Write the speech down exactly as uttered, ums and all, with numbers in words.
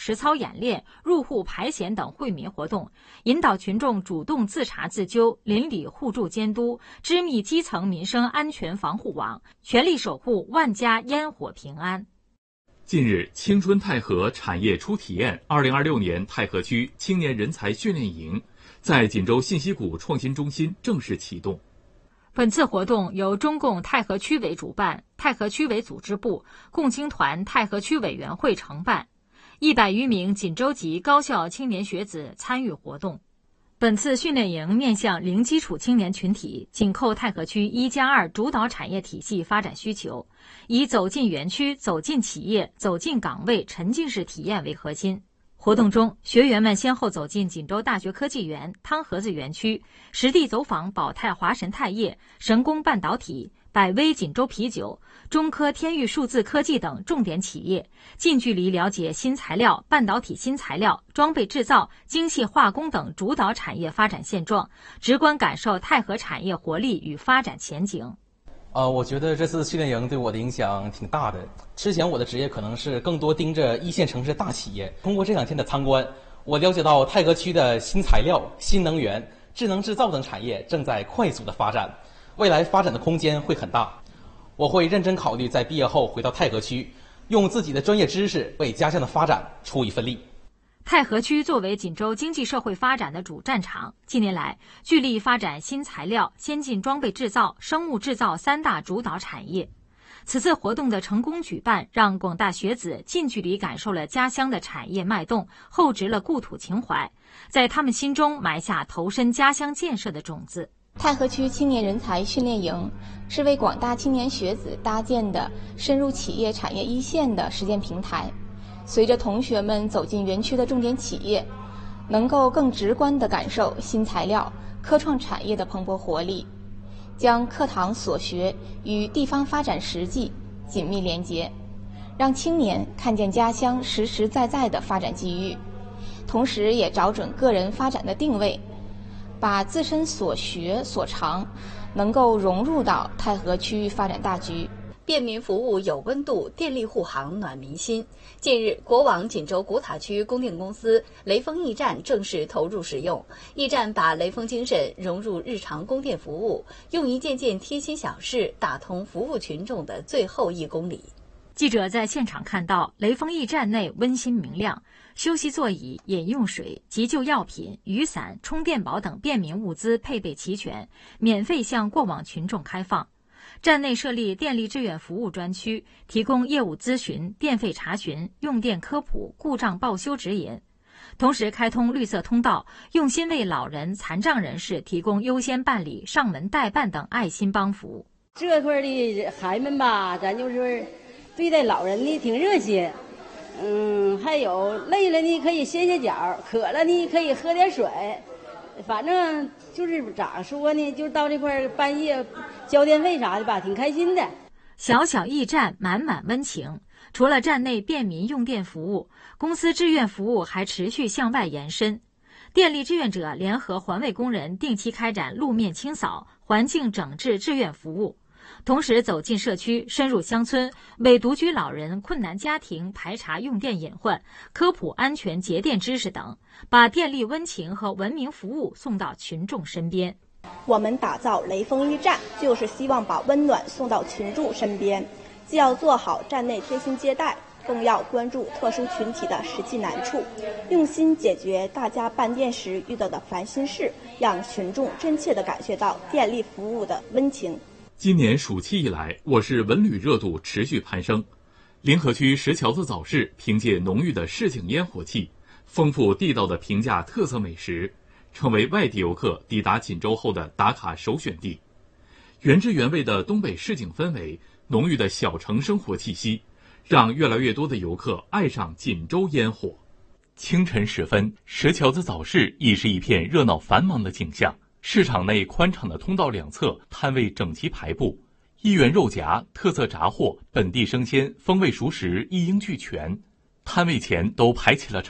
实操演练、入户排险等惠民活动，引导群众主动自查自纠、邻里互助监督，织密基层民生安全防护网，全力守护万家烟火平安。 近日，青春太和产业初体验二零二六年太和区青年人才训练营在锦州信息谷创新中心正式启动。 本次活动由中共太和区委主办，太和区委组织部、共青团太和区委员会承办，一百余名锦州籍高校青年学子参与活动。本次训练营面向零基础青年群体，紧扣太和区一加二主导产业体系发展需求，以走进园区、走进企业、走进岗位沉浸式体验为核心。活动中，学员们先后走进锦州大学科技园、汤盒子园区，实地走访宝泰华神钛业、神工半导体、百威锦州啤酒、中科天域数字科技等重点企业，近距离了解新材料、半导体新材料、装备制造、精细化工等主导产业发展现状，直观感受太和产业活力与发展前景。 呃，我觉得这次训练营对我的影响挺大的。之前我的职业可能是更多盯着一线城市大企业，通过这两天的参观，我了解到太和区的新材料、新能源、智能制造等产业正在快速的发展，未来发展的空间会很大。我会认真考虑在毕业后回到太和区，用自己的专业知识为家乡的发展出一份力。 太和区作为锦州经济社会发展的主战场，近年来聚力发展新材料、先进装备制造、生物制造三大主导产业。此次活动的成功举办，让广大学子近距离感受了家乡的产业脉动，厚植了故土情怀，在他们心中埋下投身家乡建设的种子。 太和区青年人才训练营是为广大青年学子搭建的深入企业产业一线的实践平台。随着同学们走进园区的重点企业，能够更直观地感受新材料、科创产业的蓬勃活力，将课堂所学与地方发展实际紧密连接，让青年看见家乡实实在在的发展机遇，同时也找准个人发展的定位，把自身所学所长能够融入到太和区发展大局。 便民服务有温度，电力护航暖民心。近日，国网锦州古塔区供电公司雷锋驿站正式投入使用。驿站把雷锋精神融入日常供电服务，用一件件贴心小事打通服务群众的最后一公里。 记者在现场看到，雷锋驿站内温馨明亮，休息座椅、饮用水、急救药品、雨伞、充电宝等便民物资配备齐全，免费向过往群众开放。站内设立电力志愿服务专区，提供业务咨询、电费查询、用电科普、故障报修指引。同时开通绿色通道，用心为老人、残障人士提供优先办理、上门代办等爱心帮扶。 这块的孩子们吧，咱就是对待老人呢挺热心，嗯，还有累了呢可以歇歇脚，渴了呢可以喝点水。反正就是咋说呢，就到这块半夜交电费啥的吧，挺开心的。 小小驿站满满温情。除了站内便民用电服务，公司志愿服务还持续向外延伸。电力志愿者联合环卫工人定期开展路面清扫、环境整治志愿服务，同时走进社区、深入乡村，为独居老人、困难家庭排查用电隐患、科普安全节电知识等，把电力温情和文明服务送到群众身边。 我们打造雷锋驿站，就是希望把温暖送到群众身边，既要做好站内贴心接待，更要关注特殊群体的实际难处，用心解决大家办电时遇到的烦心事，让群众真切地感觉到电力服务的温情。 今年暑期以来，我市文旅热度持续攀升。临河区石桥子早市凭借浓郁的市井烟火气、丰富地道的平价特色美食，成为外地游客抵达锦州后的打卡首选地。原汁原味的东北市井氛围，浓郁的小城生活气息，让越来越多的游客爱上锦州烟火。清晨时分，石桥子早市已是一片热闹繁忙的景象。市场内宽敞的通道两侧，摊位整齐排布，一元肉夹、特色炸货、本地生鲜、风味熟食一应俱全。摊位前都排起了